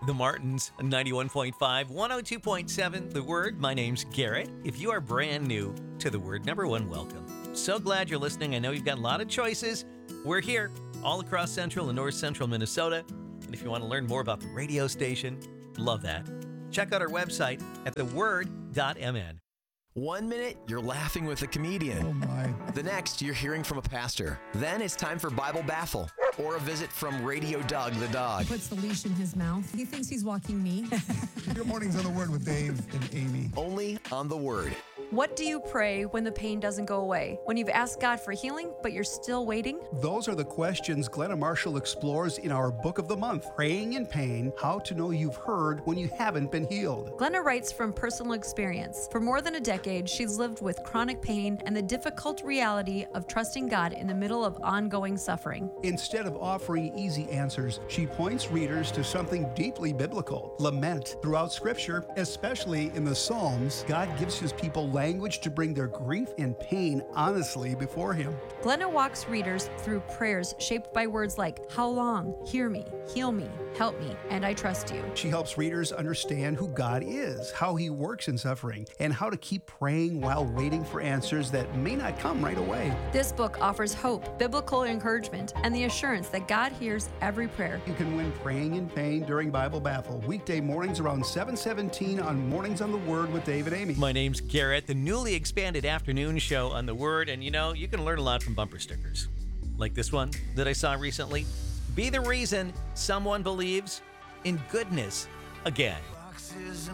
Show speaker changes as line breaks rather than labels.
The Martins, 91.5, 102.7, The Word. My name's Garrett. If you are brand new to The Word, number one, welcome. So glad you're listening. I know you've got a lot of choices. We're here all across central and north central Minnesota. And if you want to learn more about the radio station, love that. Check out our website at theword.mn.
1 minute, you're laughing with a comedian.
Oh, my.
The next, you're hearing from a pastor. Then it's time for Bible Baffle or a visit from Radio Doug the dog.
Puts the leash in his mouth. He thinks he's walking me.
Good mornings on the Word with Dave and Amy.
Only on The Word.
What do you pray when the pain doesn't go away? When you've asked God for healing, but you're still waiting?
Those are the questions Glenna Marshall explores in our book of the month, Praying in Pain, How to Know You've Heard When You Haven't Been Healed.
Glenna writes from personal experience. For more than a decade, she's lived with chronic pain and the difficult reality of trusting God in the middle of ongoing suffering.
Instead of offering easy answers, she points readers to something deeply biblical, lament. Throughout Scripture, especially in the Psalms, God gives his people language to bring their grief and pain honestly before him.
Glenna walks readers through prayers shaped by words like, how long, hear me, heal me, help me, and I trust you.
She helps readers understand who God is, how he works in suffering, and how to keep praying while waiting for answers that may not come right away.
This book offers hope, biblical encouragement, and the assurance that God hears every prayer.
You can win Praying in Pain during Bible Baffle, weekday mornings around 7:17 on Mornings on the Word with Dave and Amy.
My name's Garrett, the newly expanded afternoon show on The Word, and you can learn a lot from bumper stickers. Like this one that I saw recently. Be the reason someone believes in goodness again.